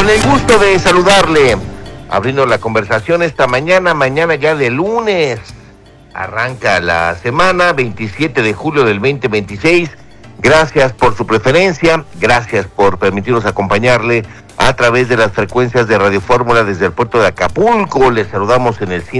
Con el gusto de saludarle, abriendo la conversación esta mañana ya de lunes. Arranca la semana, 27 de julio del 2026. Gracias por su preferencia, gracias por permitirnos acompañarle a través de las frecuencias de Radio Fórmula desde el puerto de Acapulco. Les saludamos en el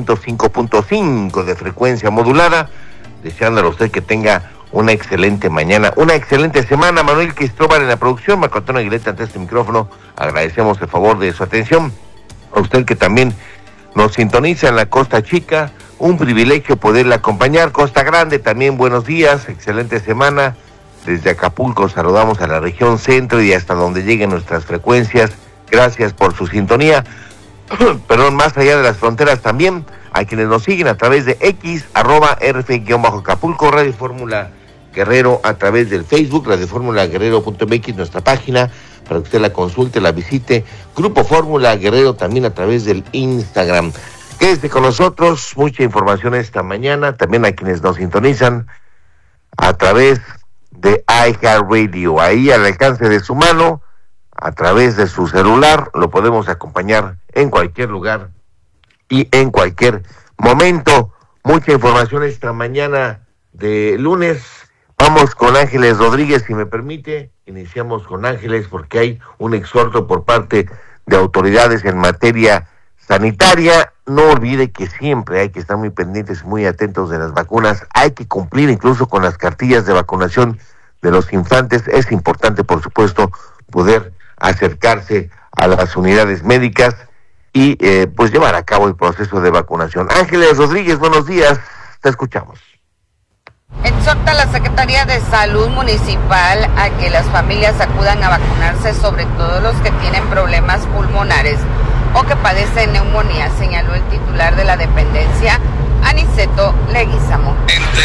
105.5 de frecuencia modulada, deseándole a usted que tenga una excelente mañana, una excelente semana. Manuel Cristóbal en la producción, Marco Antonio Aguilera ante este micrófono. Agradecemos el favor de su atención. A usted que también nos sintoniza en la Costa Chica, un privilegio poderle acompañar. Costa Grande también, buenos días, excelente semana. Desde Acapulco saludamos a la región centro y hasta donde lleguen nuestras frecuencias. Gracias por su sintonía. Perdón, más allá de las fronteras también, a quienes nos siguen a través de X, @RF_Acapulco, Radio Fórmula Guerrero, a través del Facebook, radioformulaguerrero.mx, nuestra página, para que usted la consulte, la visite. Grupo Fórmula Guerrero también a través del Instagram. Quédese con nosotros, mucha información esta mañana, también a quienes nos sintonizan a través de iHeartRadio, ahí al alcance de su mano, a través de su celular, lo podemos acompañar en cualquier lugar y en cualquier momento. Mucha información esta mañana de lunes. Vamos con Ángeles Rodríguez, si me permite. Iniciamos con Ángeles porque hay un exhorto por parte de autoridades en materia sanitaria. No olvide que siempre hay que estar muy pendientes, muy atentos de las vacunas. Hay que cumplir incluso con las cartillas de vacunación de los infantes. Es importante, por supuesto, poder acercarse a las unidades médicas y pues llevar a cabo el proceso de vacunación. Ángeles Rodríguez, buenos días, te escuchamos. Exhorta a la Secretaría de Salud Municipal a que las familias acudan a vacunarse, sobre todo los que tienen problemas pulmonares o que padecen neumonía, señaló el titular de la dependencia, Aniceto Leguizamo.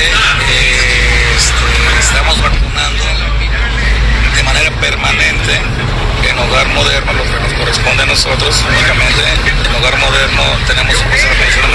Estamos vacunando de manera permanente en Hogar Moderno, lo que nos corresponde a nosotros únicamente. En Hogar Moderno tenemos un proceso de atención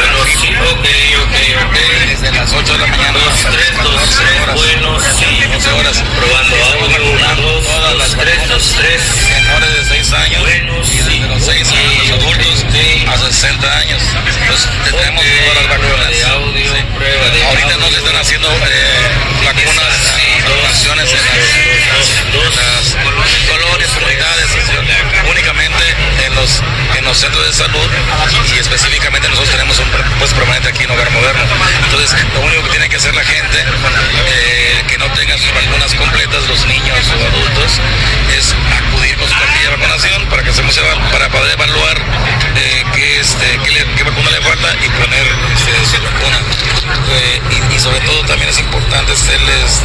desde las 8 de la mañana hasta las 14 horas. Buenos, sí, 12 horas. Probando audio, todas las vacunas, menores de 6 años, y desde los 6 años los adultos a 60 años. Entonces tenemos todas las vacunas. Ahorita no le están haciendo vacunas, vacunaciones en las colonias, comunidades, únicamente en los centros de salud, y específicamente nosotros tenemos un puesto permanente aquí en Hogar Moderno. Entonces lo único que tiene que hacer la gente que no tenga sus vacunas completas, los niños o adultos, es acudir con su cartilla de vacunación para poder evaluar qué vacuna le falta y poner su vacuna. Y sobre todo también es importante hacerles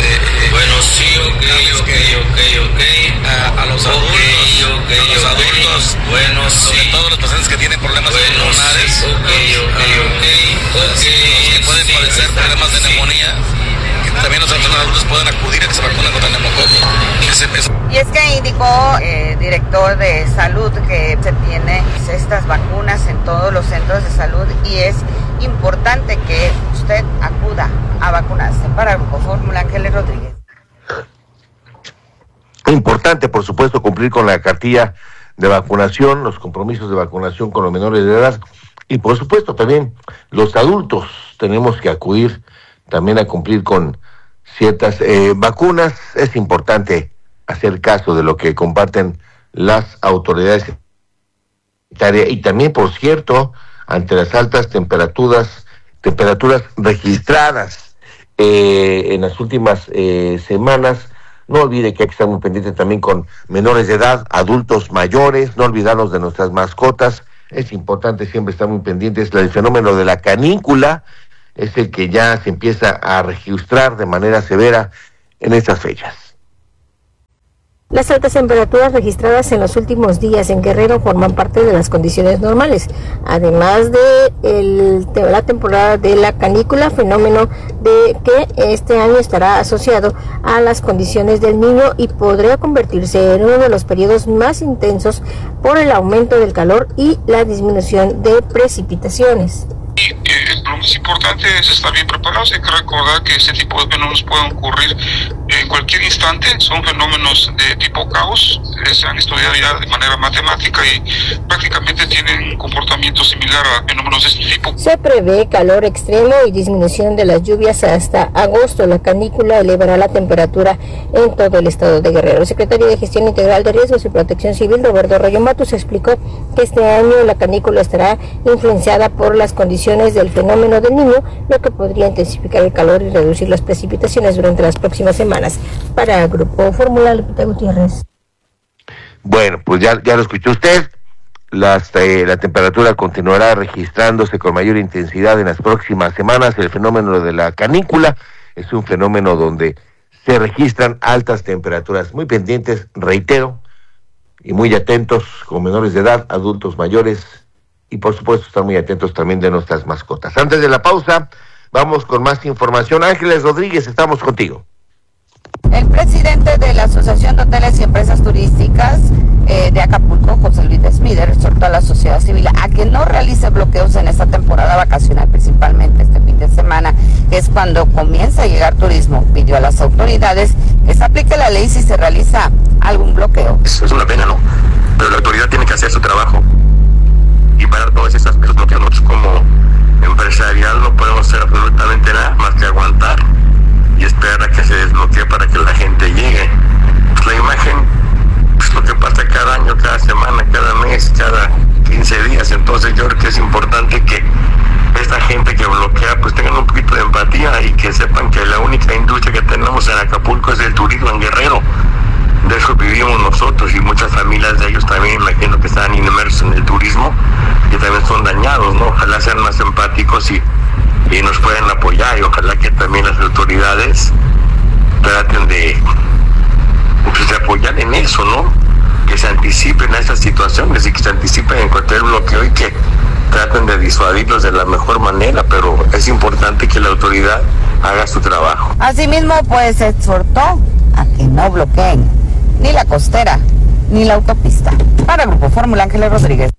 a los adultos, sobre todo los pacientes que tienen problemas pulmonares, los que pueden padecer problemas de neumonía, que también los adultos pueden acudir a que se vacunen contra el neumococo. Y es que indicó el director de salud que se tiene estas vacunas en todos los centros de salud y es importante que usted acuda a vacunarse. Para Grupo Fórmula, Ángeles Rodríguez. Importante, por supuesto, cumplir con la cartilla de vacunación, los compromisos de vacunación con los menores de edad y, por supuesto, también los adultos tenemos que acudir también a cumplir con ciertas vacunas. Es importante hacer caso de lo que comparten las autoridades sanitarias y también, por cierto, ante las altas temperaturas registradas en las últimas semanas. No olvide que hay que estar muy pendiente también con menores de edad, adultos mayores, no olvidarnos de nuestras mascotas. Es importante siempre estar muy pendientes. El fenómeno de la canícula es el que ya se empieza a registrar de manera severa en estas fechas. Las altas temperaturas registradas en los últimos días en Guerrero forman parte de las condiciones normales, además de la temporada de la canícula, fenómeno de que este año estará asociado a las condiciones del Niño y podría convertirse en uno de los periodos más intensos por el aumento del calor y la disminución de precipitaciones. Lo más importante es estar bien preparados. Hay que recordar que este tipo de fenómenos pueden ocurrir en cualquier instante. Son fenómenos de tipo caos, se han estudiado ya de manera matemática y prácticamente tienen un comportamiento similar a fenómenos de este tipo. Se prevé calor extremo y disminución de las lluvias hasta agosto. La canícula elevará la temperatura en todo el estado de Guerrero. El secretario de Gestión Integral de Riesgos y Protección Civil, Roberto Arroyo Matus, explicó que este año la canícula estará influenciada por las condiciones del fenómeno del Niño, lo que podría intensificar el calor y reducir las precipitaciones durante las próximas semanas. Para el Grupo Fórmula, Lupita Gutiérrez. Bueno, pues ya lo escuchó usted. La temperatura continuará registrándose con mayor intensidad en las próximas semanas. El fenómeno de la canícula es un fenómeno donde se registran altas temperaturas. Muy pendientes, reitero, y muy atentos con menores de edad, adultos mayores, y por supuesto estar muy atentos también de nuestras mascotas. Antes de la pausa, vamos con más información. Ángeles Rodríguez, estamos contigo. El presidente de la Asociación de Hoteles y Empresas Turísticas de Acapulco, José Luis Desmider, exhortó a la sociedad civil a que no realice bloqueos en esta temporada vacacional, principalmente este fin de semana, que es cuando comienza a llegar turismo. Pidió a las autoridades que se aplique la ley si se realiza algún bloqueo. Eso es una pena, ¿no? Pero la autoridad tiene que hacer su trabajo y parar todos esos bloqueos. Nosotros como empresarial no podemos hacer absolutamente nada más que aguantar y esperar a que se desbloquee para que la gente llegue. Pues la imagen, pues lo que pasa cada año, cada semana, cada mes, cada 15 días. Entonces yo creo que es importante que esta gente que bloquea pues tengan un poquito de empatía y que sepan que la única industria que tenemos en Acapulco es el turismo en Guerrero. De eso vivimos nosotros y muchas familias de ellos también, imagino que están inmersos en el turismo y también son dañados, ¿no? Ojalá sean más empáticos y nos puedan apoyar, y ojalá que también las autoridades traten de apoyar en eso, ¿no? Que se anticipen a estas situaciones y que se anticipen en cualquier bloqueo y que traten de disuadirlos de la mejor manera, pero es importante que la autoridad haga su trabajo. Asimismo, pues exhortó a que no bloqueen ni la costera ni la autopista. Para Grupo Fórmula, Ángeles Rodríguez.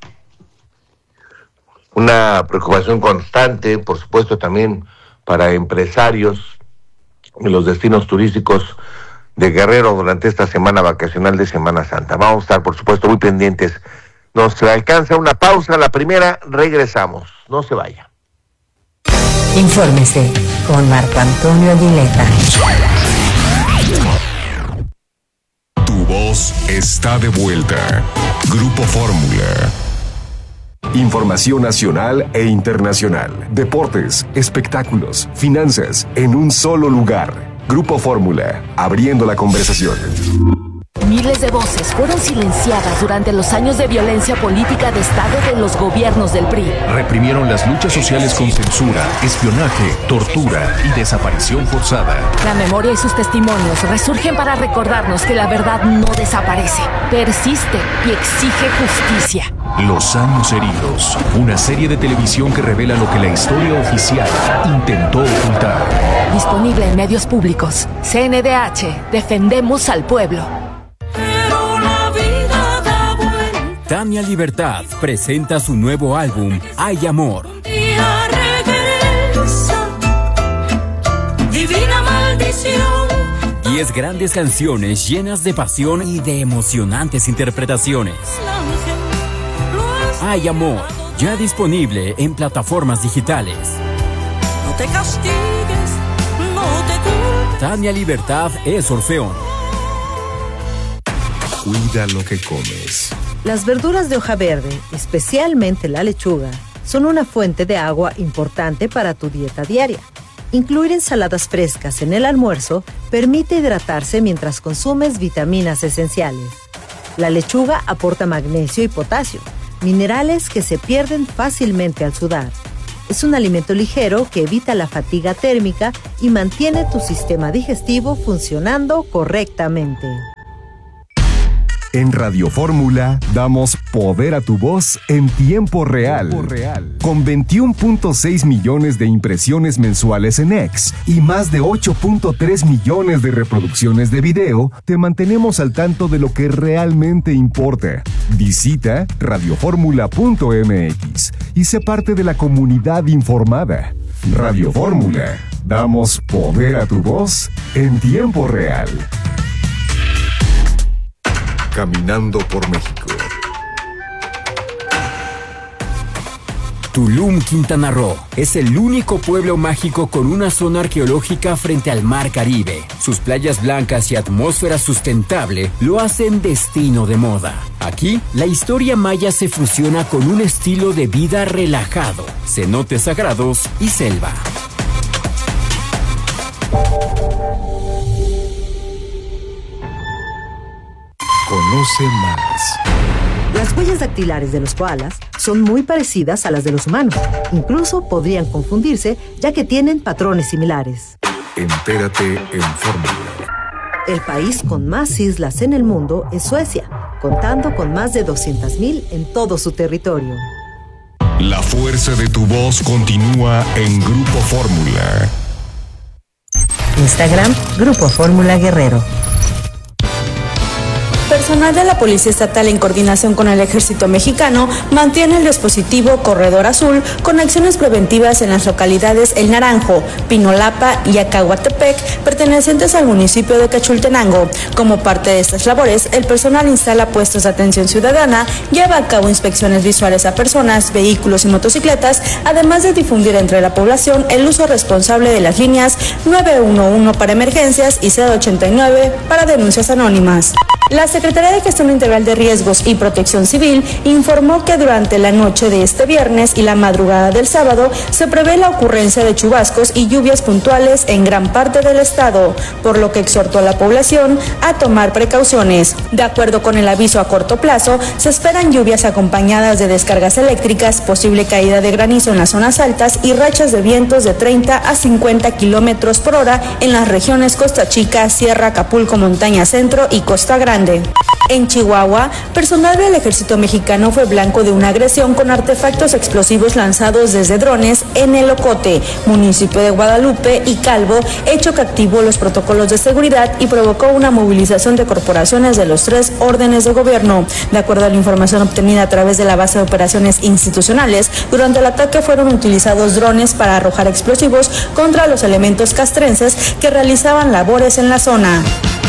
Una preocupación constante, por supuesto, también para empresarios en los destinos turísticos de Guerrero durante esta semana vacacional de Semana Santa. Vamos a estar, por supuesto, muy pendientes. Nos alcanza una pausa, la primera, regresamos. No se vaya. Infórmese con Marco Antonio Aguilera. Tu voz está de vuelta. Grupo Fórmula. Información nacional e internacional, deportes, espectáculos, finanzas, en un solo lugar. Grupo Fórmula, abriendo la conversación. Miles de voces fueron silenciadas durante los años de violencia política de Estado de los gobiernos del PRI. Reprimieron las luchas sociales con censura, espionaje, tortura y desaparición forzada. La memoria y sus testimonios resurgen para recordarnos que la verdad no desaparece, persiste y exige justicia. Los años heridos, una serie de televisión que revela lo que la historia oficial intentó ocultar. Disponible en medios públicos. CNDH, defendemos al pueblo. Tania Libertad presenta su nuevo álbum, Hay Amor. Divina maldición. 10 grandes canciones llenas de pasión y de emocionantes interpretaciones. Hay Amor, ya disponible en plataformas digitales. No te castigues, no te culpes. Tania Libertad es Orfeón. Cuida lo que comes. Las verduras de hoja verde, especialmente la lechuga, son una fuente de agua importante para tu dieta diaria. Incluir ensaladas frescas en el almuerzo permite hidratarse mientras consumes vitaminas esenciales. La lechuga aporta magnesio y potasio, minerales que se pierden fácilmente al sudar. Es un alimento ligero que evita la fatiga térmica y mantiene tu sistema digestivo funcionando correctamente. En Radio Fórmula damos poder a tu voz en tiempo real. Con 21.6 millones de impresiones mensuales en X y más de 8.3 millones de reproducciones de video, te mantenemos al tanto de lo que realmente importa. Visita radioformula.mx y sé parte de la comunidad informada. Radio Fórmula, Damos poder a tu voz en tiempo real. Caminando por México. Tulum, Quintana Roo, es el único pueblo mágico con una zona arqueológica frente al Mar Caribe. Sus playas blancas y atmósfera sustentable lo hacen destino de moda. Aquí, la historia maya se fusiona con un estilo de vida relajado, cenotes sagrados y selva. Conoce más. Las huellas dactilares de los koalas son muy parecidas a las de los humanos. Incluso podrían confundirse, ya que tienen patrones similares. Entérate en Fórmula. El país con más islas en el mundo es Suecia, contando con más de 200,000 en todo su territorio. La fuerza de tu voz continúa en Grupo Fórmula. Instagram, Grupo Fórmula Guerrero. Personal de la Policía Estatal en coordinación con el Ejército Mexicano mantiene el dispositivo Corredor Azul con acciones preventivas en las localidades El Naranjo, Pinolapa y Acahuatepec, pertenecientes al municipio de Cachultenango. Como parte de estas labores, el personal instala puestos de atención ciudadana, lleva a cabo inspecciones visuales a personas, vehículos y motocicletas, además de difundir entre la población el uso responsable de las líneas 911 para emergencias y 089 para denuncias anónimas. La Secretaría de Gestión Integral de Riesgos y Protección Civil informó que durante la noche de este viernes y la madrugada del sábado se prevé la ocurrencia de chubascos y lluvias puntuales en gran parte del estado, por lo que exhortó a la población a tomar precauciones. De acuerdo con el aviso a corto plazo, se esperan lluvias acompañadas de descargas eléctricas, posible caída de granizo en las zonas altas y rachas de vientos de 30 a 50 kilómetros por hora en las regiones Costa Chica, Sierra, Acapulco, Montaña Centro y Costa Grande. En Chihuahua, personal del Ejército Mexicano fue blanco de una agresión con artefactos explosivos lanzados desde drones en El Ocote, municipio de Guadalupe y Calvo, hecho que activó los protocolos de seguridad y provocó una movilización de corporaciones de los 3 órdenes de gobierno. De acuerdo a la información obtenida a través de la base de operaciones institucionales, durante el ataque fueron utilizados drones para arrojar explosivos contra los elementos castrenses que realizaban labores en la zona.